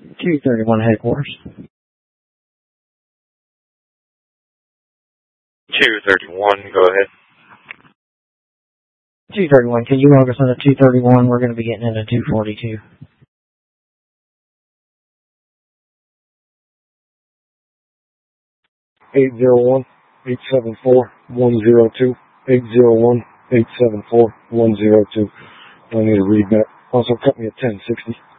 231 headquarters. 231, go ahead. 231, can you log us into 231? We're going to be getting into 242. Eight 874-102. 801-874-102. I need a read that. Also cut me a 1060.